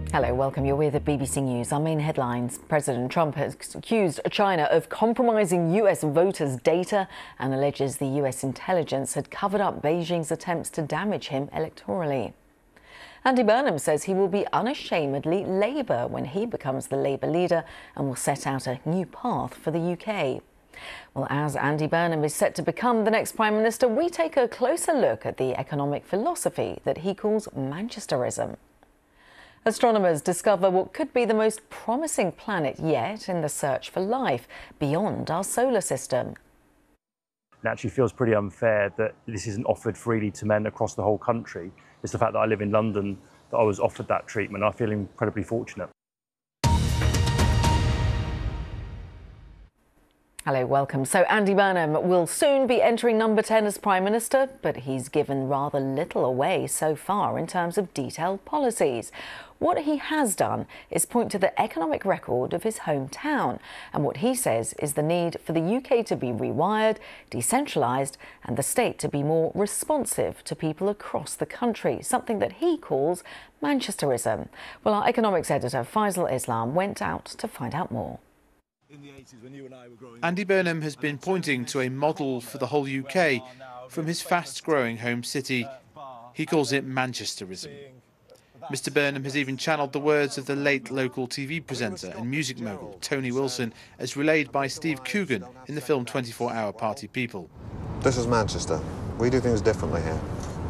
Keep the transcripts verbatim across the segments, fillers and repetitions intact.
Hello, welcome. You're with the B B C News. Our main headlines. President Trump has accused China of compromising U S voters' data and alleges the U S intelligence had covered up Beijing's attempts to damage him electorally. Andy Burnham says he will be unashamedly Labour when he becomes the Labour leader and will set out a new path for the U K. Well, as Andy Burnham is set to become the next Prime Minister, we take a closer look at the economic philosophy that he calls Manchesterism. Astronomers discover what could be the most promising planet yet in the search for life beyond our solar system. It actually feels pretty unfair that this isn't offered freely to men across the whole country. It's the fact that I live in London that I was offered that treatment. I feel incredibly fortunate. Hello, welcome. So Andy Burnham will soon be entering number ten as Prime Minister, but he's given rather little away so far in terms of detailed policies. What he has done is point to the economic record of his hometown, and what he says is the need for the U K to be rewired, decentralised, and the state to be more responsive to people across the country, something that he calls Manchesterism. Well, our economics editor Faisal Islam went out to find out more. Andy Burnham has been pointing to a model for the whole U K from his fast-growing home city. He calls it Manchesterism. Mister Burnham has even channelled the words of the late local T V presenter and music mogul Tony Wilson, as relayed by Steve Coogan in the film twenty-four hour Party People. This is Manchester. We do things differently here.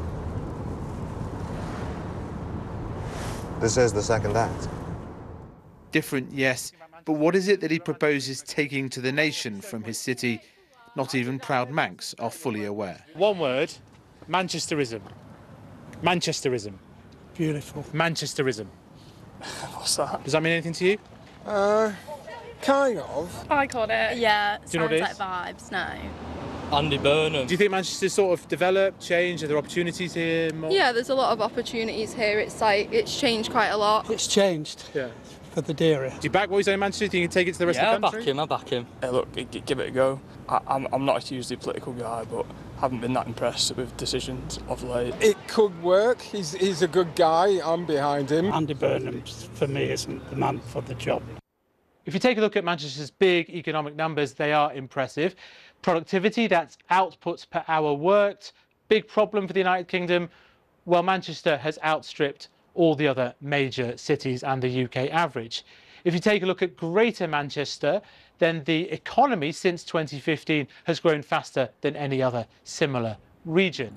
This is the second act. Different, yes. But what is it that he proposes taking to the nation from his city? Not even proud Mancs are fully aware. One word, Manchesterism. Manchesterism. Beautiful. Manchesterism. What's that? Does that mean anything to you? Uh, kind of. I caught it. Yeah, Do you know what it sounds like vibes, no. Andy Burnham. Do you think Manchester's sort of developed, changed? Are there opportunities here? More? Yeah, there's a lot of opportunities here. It's like, it's changed quite a lot. It's changed. Yeah. For the dearer. Do you back what he's saying in Manchester? Do you think you can take it to the rest yeah, of the country? Yeah, I back him, I back him. Hey, look, g g give it a go. I I'm, I'm not a hugely political guy, but haven't been that impressed with decisions of late. It could work. He's, he's a good guy. I'm behind him. Andy Burnham, for me, isn't the man for the job. If you take a look at Manchester's big economic numbers, they are impressive. Productivity, that's outputs per hour worked. Big problem for the United Kingdom. Well, Manchester has outstripped all the other major cities and the U K average. If you take a look at Greater Manchester, then the economy since twenty fifteen has grown faster than any other similar region.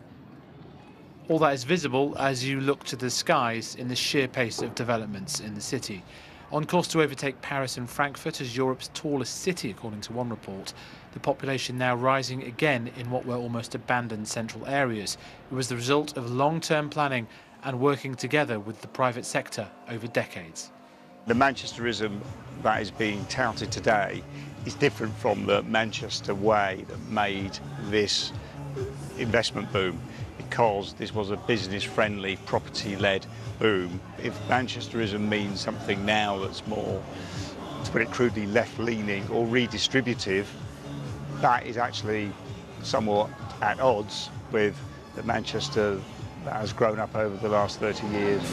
All that is visible as you look to the skies in the sheer pace of developments in the city. On course to overtake Paris and Frankfurt as Europe's tallest city, according to one report. The population now rising again in what were almost abandoned central areas. It was the result of long-term planning and working together with the private sector over decades. The Manchesterism that is being touted today is different from the Manchester way that made this investment boom, because this was a business-friendly, property-led boom. If Manchesterism means something now that's more, to put it crudely, left-leaning or redistributive, that is actually somewhat at odds with the Manchester that has grown up over the last thirty years.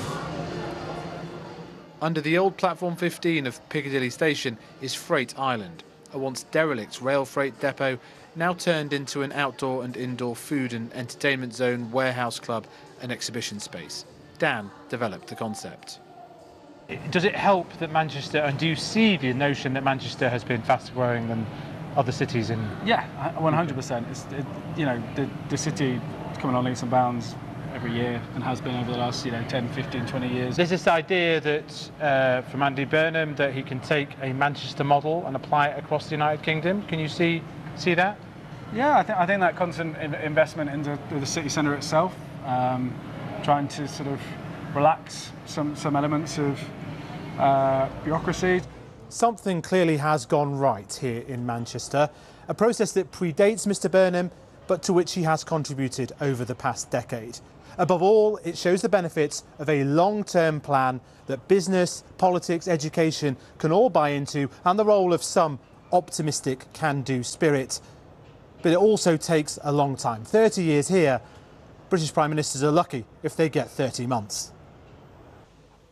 Under the old Platform fifteen of Piccadilly Station is Freight Island, a once derelict rail freight depot now turned into an outdoor and indoor food and entertainment zone, warehouse club and exhibition space. Dan developed the concept. Does it help that Manchester, and do you see the notion that Manchester has been faster growing than other cities in? Yeah, one hundred percent. It's, it, you know, the, the city is coming on leaps and bounds every year and has been over the last, you know, ten, fifteen, twenty years. There's this idea that uh, from Andy Burnham that he can take a Manchester model and apply it across the United Kingdom. Can you see see that? Yeah, I think I think that constant in investment into the city centre itself, um, trying to sort of relax some some elements of uh, bureaucracy. Something clearly has gone right here in Manchester, a process that predates Mr Burnham, but to which he has contributed over the past decade. Above all, it shows the benefits of a long-term plan that business, politics, education can all buy into, and the role of some optimistic can-do spirit. But it also takes a long time. thirty years here, British Prime Ministers are lucky if they get thirty months.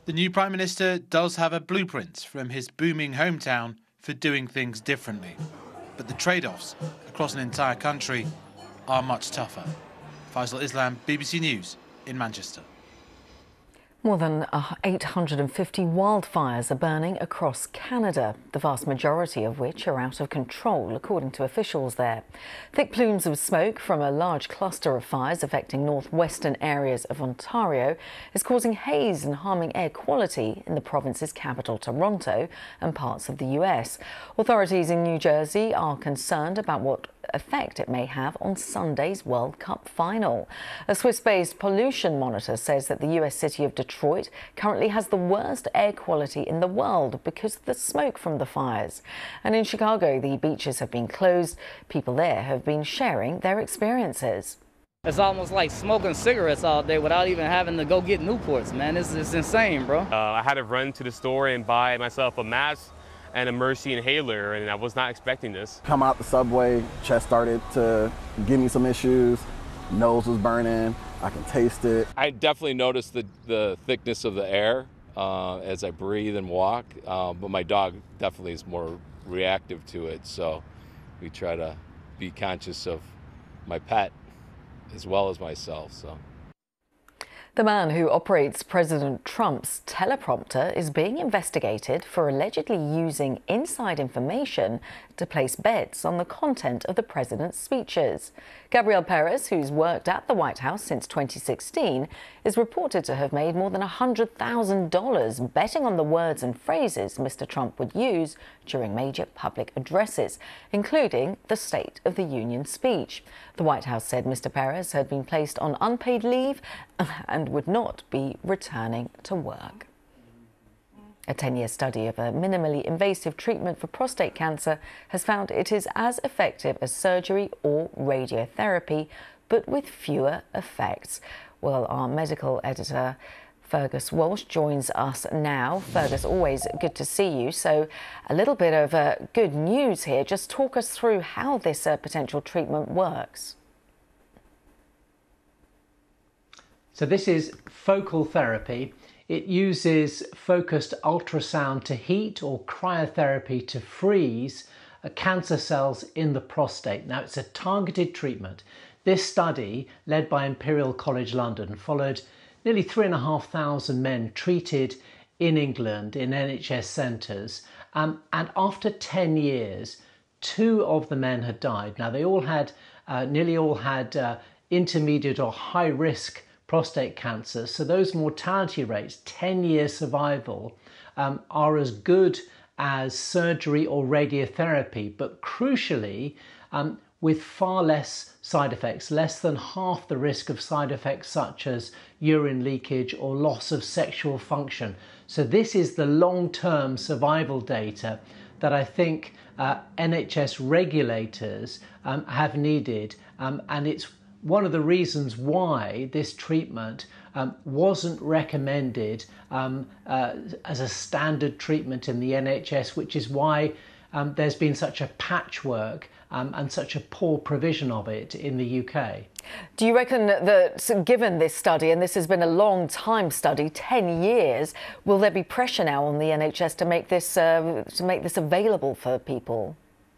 The new Prime Minister does have a blueprint from his booming hometown for doing things differently. But the trade-offs across an entire country are much tougher. Faisal Islam, B B C News in Manchester. More than eight hundred fifty wildfires are burning across Canada, the vast majority of which are out of control, according to officials there. Thick plumes of smoke from a large cluster of fires affecting northwestern areas of Ontario is causing haze and harming air quality in the province's capital, Toronto, and parts of the U S. Authorities in New Jersey are concerned about what effect it may have on Sunday's World Cup final. A Swiss-based pollution monitor says that the U S city of Detroit currently has the worst air quality in the world because of the smoke from the fires. And in Chicago, the beaches have been closed. People there have been sharing their experiences. It's almost like smoking cigarettes all day without even having to go get Newports, man. It's, it's insane, bro. Uh, I had to run to the store and buy myself a mask and a Mercy inhaler, and I was not expecting this. Come out the subway, chest started to give me some issues, nose was burning, I can taste it. I definitely noticed the, the thickness of the air uh, as I breathe and walk, uh, but my dog definitely is more reactive to it, so we try to be conscious of my pet as well as myself. So. The man who operates President Trump's teleprompter is being investigated for allegedly using inside information to place bets on the content of the president's speeches. Gabriel Perez, who's worked at the White House since twenty sixteen, is reported to have made more than one hundred thousand dollars betting on the words and phrases Mister Trump would use during major public addresses, including the State of the Union speech. The White House said Mister Perez had been placed on unpaid leave and would not be returning to work. A ten-year study of a minimally invasive treatment for prostate cancer has found it is as effective as surgery or radiotherapy, but with fewer effects. Well, our medical editor, Fergus Walsh, joins us now. Fergus, always good to see you. So a little bit of uh, good news here. Just talk us through how this uh, potential treatment works. So this is focal therapy. It uses focused ultrasound to heat or cryotherapy to freeze cancer cells in the prostate. Now, it's a targeted treatment. This study, led by Imperial College London, followed nearly three and a half thousand men treated in England in N H S centres. Um, and after ten years, two of the men had died. Now, they all had, uh, nearly all had uh, intermediate or high risk prostate cancer. So those mortality rates, ten year survival, um, are as good as surgery or radiotherapy, but crucially, um, with far less side effects, less than half the risk of side effects such as urine leakage or loss of sexual function. So this is the long-term survival data that I think uh, N H S regulators um, have needed, um, and it's one of the reasons why this treatment um, wasn't recommended um, uh, as a standard treatment in the N H S, which is why um, there's been such a patchwork um, and such a poor provision of it in the U K. Do you reckon that, given this study, and this has been a long time study, ten years, will there be pressure now on the N H S to make this uh, to make this available for people?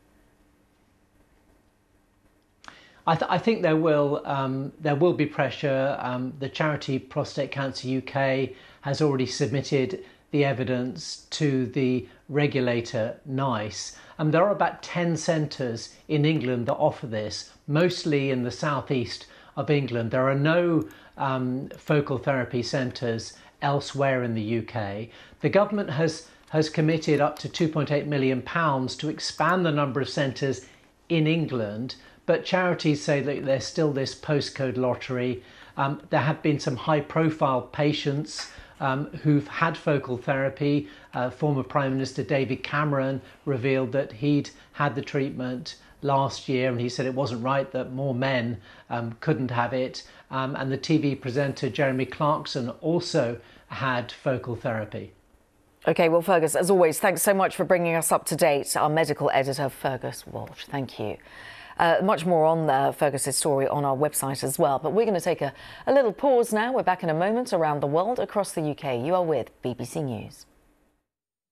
I, th I think there will um, there will be pressure. Um, the charity Prostate Cancer U K has already submitted the evidence to the regulator NICE. And there are about ten centres in England that offer this, mostly in the southeast of England. There are no um, focal therapy centres elsewhere in the U K. The government has has committed up to two point eight million pounds to expand the number of centres in England. But charities say that there's still this postcode lottery. Um, there have been some high-profile patients um, who've had focal therapy. Uh, former Prime Minister David Cameron revealed that he'd had the treatment last year, and he said it wasn't right that more men um, couldn't have it. Um, and the T V presenter Jeremy Clarkson also had focal therapy. OK, well, Fergus, as always, thanks so much for bringing us up to date. Our medical editor, Fergus Walsh. Thank you. Uh, much more on the Fergus's story on our website as well. But we're going to take a, a little pause now. We're back in a moment around the world across the U K. You are with B B C News.